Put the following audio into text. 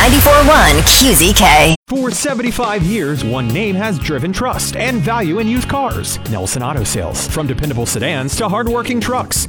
94.1 QZK. For 75 years, one name has driven trust and value in used cars. Nelson Auto Sales. From dependable sedans to hardworking trucks,